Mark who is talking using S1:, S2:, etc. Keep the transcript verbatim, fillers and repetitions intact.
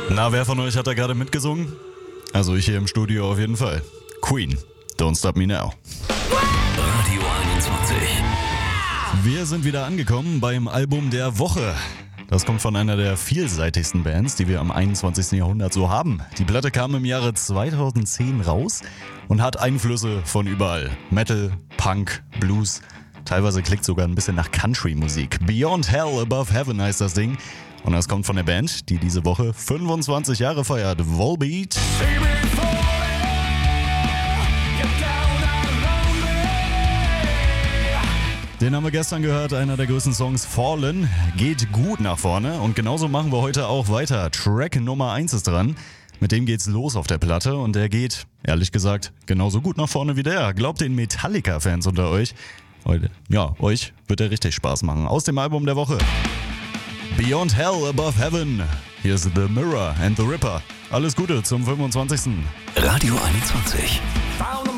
S1: Na, wer von euch hat da gerade mitgesungen? Also ich hier im Studio auf jeden Fall. Queen, Don't Stop Me Now.
S2: Radio einundzwanzig.
S1: Wir sind wieder angekommen beim Album der Woche. Das kommt von einer der vielseitigsten Bands, die wir am einundzwanzigsten Jahrhundert so haben. Die Platte kam im Jahre zweitausendzehn raus und hat Einflüsse von überall. Metal, Punk, Blues, teilweise klingt sogar ein bisschen nach Country-Musik. Beyond Hell, Above Heaven heißt das Ding. Und das kommt von der Band, die diese Woche fünfundzwanzig Jahre feiert. Volbeat. Den haben wir gestern gehört, einer der größten Songs, Fallen, geht gut nach vorne und genauso machen wir heute auch weiter. Track Nummer eins ist dran, mit dem geht's los auf der Platte und der geht, ehrlich gesagt, genauso gut nach vorne wie der. Glaubt den Metallica-Fans unter euch, heute, ja, euch wird der richtig Spaß machen. Aus dem Album der Woche. Beyond Hell, Above Heaven. Hier ist The Mirror and the Ripper. Alles Gute zum fünfundzwanzigsten
S2: Radio einundzwanzig.